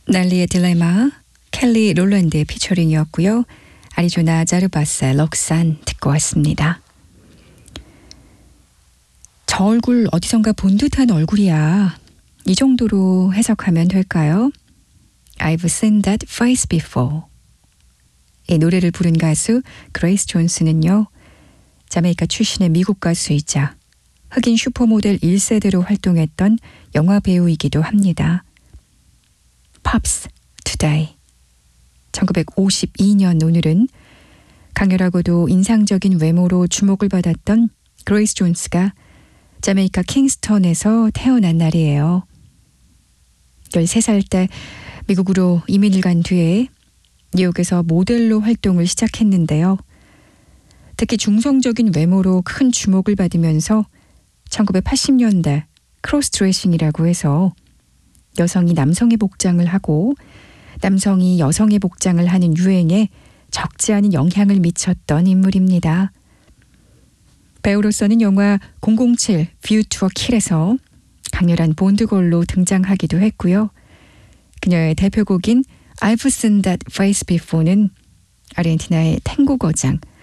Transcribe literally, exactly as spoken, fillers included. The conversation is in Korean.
날리의 딜레마, 켈리 롤랜드의 피처링이었고요. 아리조나 자르바스의 럭산 듣고 왔습니다. 저 얼굴 어디선가 본 듯한 얼굴이야. 이 정도로 해석하면 될까요? I've seen that face before. 이 노래를 부른 가수 그레이스 존스는요. 자메이카 출신의 미국 가수이자 흑인 슈퍼모델 일 세대로 활동했던 영화 배우이기도 합니다. Pops Today. 천구백오십이 년 오늘은 강렬하고도 인상적인 외모로 주목을 받았던 그레이스 존스가 자메이카 킹스턴에서 태어난 날이에요. 열세 살 때 미국으로 이민을 간 뒤에 뉴욕에서 모델로 활동을 시작했는데요. 특히 중성적인 외모로 큰 주목을 받으면서 천구백팔십 년대 크로스드레싱이라고 해서 여성이 남성의 복장을 하고 남성이 여성의 복장을 하는 유행에 적지 않은 영향을 미쳤던 인물입니다. 배우로서는 영화 공공칠 뷰 투어 킬에서 강렬한 본드걸로 등장하기도 했고요. 그녀의 대표곡인 I've seen that face before는 아르헨티나의 탱고 거장